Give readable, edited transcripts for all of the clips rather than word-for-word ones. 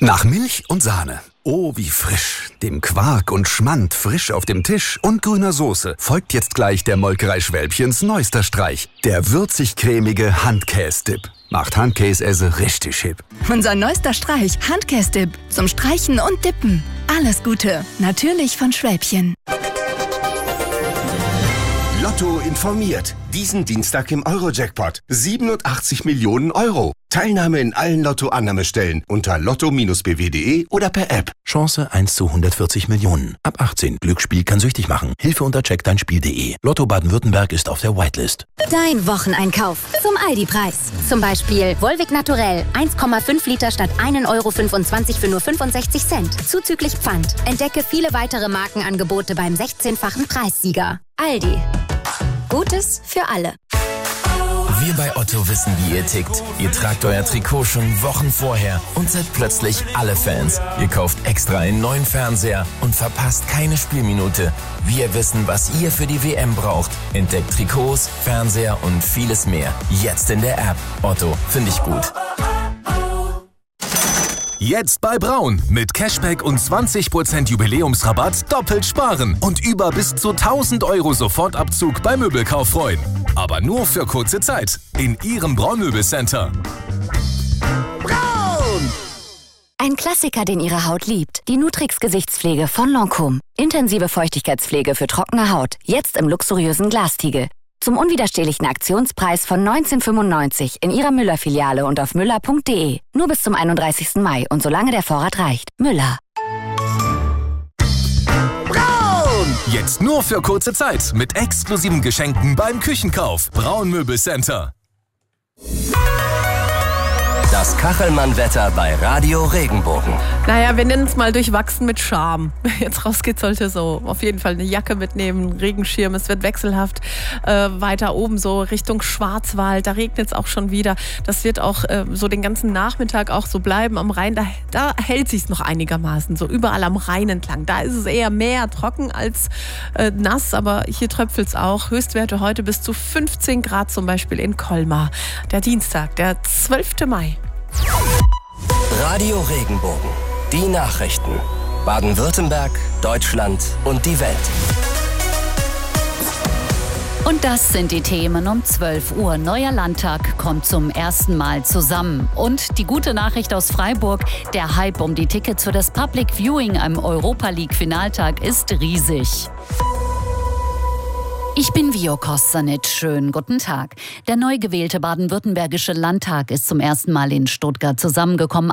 Nach Milch und Sahne. Oh, wie frisch. Dem Quark und Schmand frisch auf dem Tisch und grüner Soße folgt jetzt gleich der Molkerei Schwälbchens neuester Streich. Der würzig-cremige Handkäse-Dip. Macht Handkäse richtig hip. Unser neuester Streich, Handkäse-Dip. Zum Streichen und Dippen. Alles Gute. Natürlich von Schwälbchen. Lotto informiert. Diesen Dienstag im Euro-Jackpot. 87 Millionen Euro. Teilnahme in allen Lotto-Annahmestellen unter lotto-bw.de oder per App. Chance 1 zu 140 Millionen. Ab 18. Glücksspiel kann süchtig machen. Hilfe unter checkdeinspiel.de. Lotto Baden-Württemberg ist auf der Whitelist. Dein Wocheneinkauf zum Aldi-Preis. Zum Beispiel Volvic Naturell 1,5 Liter statt 1,25 Euro für nur 65 Cent. Zuzüglich Pfand. Entdecke viele weitere Markenangebote beim 16-fachen Preissieger. Aldi. Gutes für alle. Wir bei Otto wissen, wie ihr tickt. Ihr tragt euer Trikot schon Wochen vorher und seid plötzlich alle Fans. Ihr kauft extra einen neuen Fernseher und verpasst keine Spielminute. Wir wissen, was ihr für die WM braucht. Entdeckt Trikots, Fernseher und vieles mehr. Jetzt in der App. Otto, finde ich gut. Jetzt bei Braun. Mit Cashback und 20% Jubiläumsrabatt doppelt sparen und über bis zu 1.000 Euro Sofortabzug beim Möbelkauf freuen. Aber nur für kurze Zeit. In Ihrem Braun-Möbelcenter. Braun! Ein Klassiker, den Ihre Haut liebt. Die Nutrix Gesichtspflege von Lancôme. Intensive Feuchtigkeitspflege für trockene Haut. Jetzt im luxuriösen Glastiegel. Zum unwiderstehlichen Aktionspreis von 19,95 in Ihrer Müller-Filiale und auf müller.de. Nur bis zum 31. Mai und solange der Vorrat reicht. Müller. Braun! Jetzt nur für kurze Zeit mit exklusiven Geschenken beim Küchenkauf. Braun Möbelcenter. Das Kachelmann-Wetter bei Radio Regenbogen. Naja, wir nennen es mal durchwachsen mit Charme. Wer jetzt rausgeht, sollte so auf jeden Fall eine Jacke mitnehmen, einen Regenschirm. Es wird wechselhaft. Weiter oben so Richtung Schwarzwald, da regnet es auch schon wieder. Das wird auch so den ganzen Nachmittag auch so bleiben am Rhein. Da hält sich es noch einigermaßen, so überall am Rhein entlang. Da ist es eher mehr trocken als nass, aber hier tröpfelt es auch. Höchstwerte heute bis zu 15 Grad zum Beispiel in Colmar. Der Dienstag, der 12. Mai. Radio Regenbogen. Die Nachrichten. Baden-Württemberg, Deutschland und die Welt. Und das sind die Themen um 12 Uhr. Neuer Landtag kommt zum ersten Mal zusammen. Und die gute Nachricht aus Freiburg, der Hype um die Tickets für das Public Viewing am Europa League Finaltag ist riesig. Ich bin Vio Kostanic. Schönen guten Tag. Der neu gewählte baden-württembergische Landtag ist zum ersten Mal in Stuttgart zusammengekommen.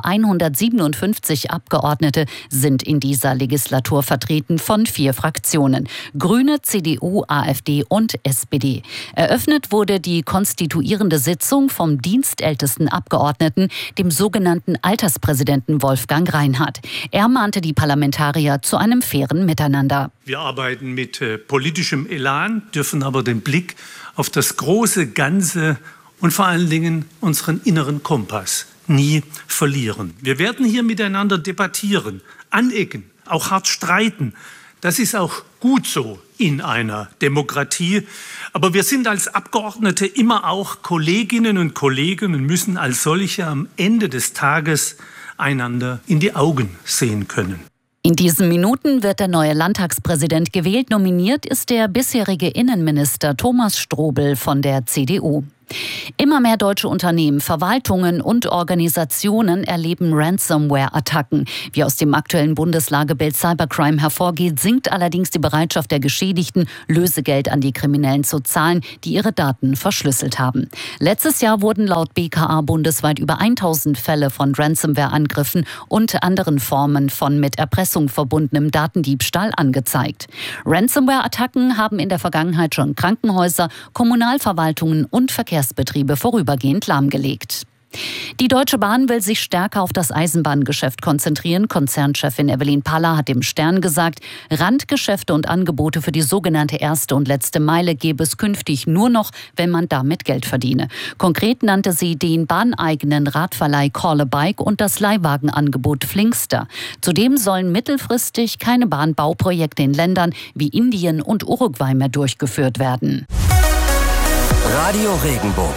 157 Abgeordnete sind in dieser Legislatur vertreten von 4 Fraktionen. Grüne, CDU, AfD und SPD. Eröffnet wurde die konstituierende Sitzung vom dienstältesten Abgeordneten, dem sogenannten Alterspräsidenten Wolfgang Reinhardt. Er mahnte die Parlamentarier zu einem fairen Miteinander. Wir arbeiten mit politischem Elan, dürfen aber den Blick auf das große Ganze und vor allen Dingen unseren inneren Kompass nie verlieren. Wir werden hier miteinander debattieren, anecken, auch hart streiten. Das ist auch gut so in einer Demokratie. Aber wir sind als Abgeordnete immer auch Kolleginnen und Kollegen und müssen als solche am Ende des Tages einander in die Augen sehen können. In diesen Minuten wird der neue Landtagspräsident gewählt. Nominiert ist der bisherige Innenminister Thomas Strobel von der CDU. Immer mehr deutsche Unternehmen, Verwaltungen und Organisationen erleben Ransomware-Attacken. Wie aus dem aktuellen Bundeslagebild Cybercrime hervorgeht, sinkt allerdings die Bereitschaft der Geschädigten, Lösegeld an die Kriminellen zu zahlen, die ihre Daten verschlüsselt haben. Letztes Jahr wurden laut BKA bundesweit über 1000 Fälle von Ransomware-Angriffen und anderen Formen von mit Erpressung verbundenem Datendiebstahl angezeigt. Ransomware-Attacken haben in der Vergangenheit schon Krankenhäuser, Kommunalverwaltungen und Verkehrsbetriebe vorübergehend lahmgelegt. Die Deutsche Bahn will sich stärker auf das Eisenbahngeschäft konzentrieren. Konzernchefin Evelyn Paller hat dem Stern gesagt, Randgeschäfte und Angebote für die sogenannte erste und letzte Meile gäbe es künftig nur noch, wenn man damit Geld verdiene. Konkret nannte sie den bahneigenen Radverleih Call a Bike und das Leihwagenangebot Flinkster. Zudem sollen mittelfristig keine Bahnbauprojekte in Ländern wie Indien und Uruguay mehr durchgeführt werden. Radio Regenbogen.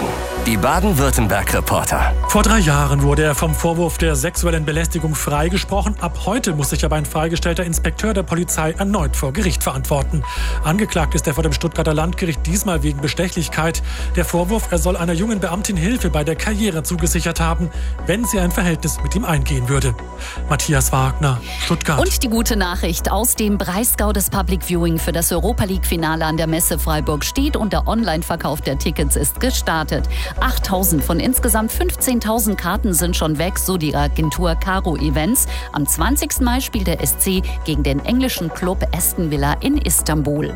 Die Baden-Württemberg-Reporter. Vor 3 Jahren wurde er vom Vorwurf der sexuellen Belästigung freigesprochen. Ab heute muss sich aber ein freigestellter Inspekteur der Polizei erneut vor Gericht verantworten. Angeklagt ist er vor dem Stuttgarter Landgericht, diesmal wegen Bestechlichkeit. Der Vorwurf, er soll einer jungen Beamtin Hilfe bei der Karriere zugesichert haben, wenn sie ein Verhältnis mit ihm eingehen würde. Matthias Wagner, Stuttgart. Und die gute Nachricht aus dem Breisgau: des Public Viewing für das Europa League-Finale an der Messe Freiburg steht und der Online-Verkauf der Tickets ist gestartet. 8.000 von insgesamt 15.000 Karten sind schon weg, so die Agentur Caro Events. Am 20. Mai spielt der SC gegen den englischen Club Aston Villa in Istanbul.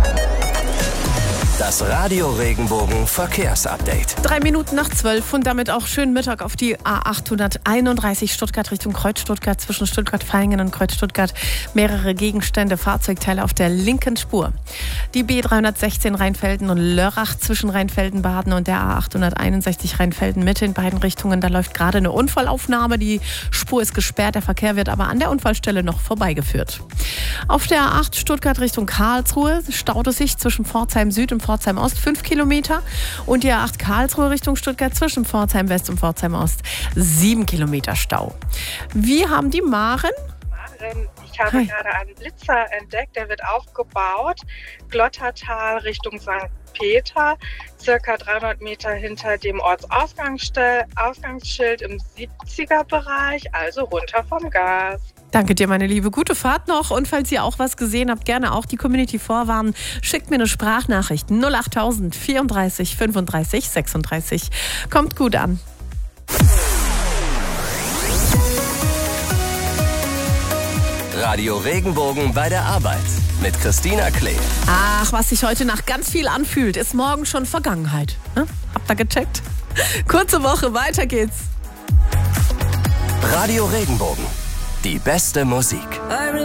Das Radio Regenbogen Verkehrsupdate. 11:03 und damit auch schönen Mittag auf die A831 Stuttgart Richtung Kreuz-Stuttgart, zwischen Stuttgart-Vaihingen und Kreuz-Stuttgart. Mehrere Gegenstände, Fahrzeugteile auf der linken Spur. Die B316 Rheinfelden und Lörrach zwischen Rheinfelden-Baden und der A861 Rheinfelden-Mitte in beiden Richtungen. Da läuft gerade eine Unfallaufnahme. Die Spur ist gesperrt, der Verkehr wird aber an der Unfallstelle noch vorbeigeführt. Auf der A8 Stuttgart Richtung Karlsruhe staut es sich zwischen Pforzheim Süd und Pforzheim Ost 5 Kilometer und die A8 Karlsruhe Richtung Stuttgart zwischen Pforzheim West und Pforzheim Ost 7 Kilometer Stau. Wir haben die Maren. Ich habe gerade einen Blitzer entdeckt, der wird aufgebaut. Glottertal Richtung St. Peter, circa 300 Meter hinter dem Ortsausgangsschild im 70er-Bereich, also runter vom Gas. Danke dir, meine Liebe. Gute Fahrt noch. Und falls ihr auch was gesehen habt, gerne auch die Community vorwarnen. Schickt mir eine Sprachnachricht 08000 34 35 36. Kommt gut an. Radio Regenbogen bei der Arbeit mit Christina Klee. Ach, was sich heute nach ganz viel anfühlt, ist morgen schon Vergangenheit. Habt ihr gecheckt? Kurze Woche, weiter geht's. Radio Regenbogen. Die beste Musik.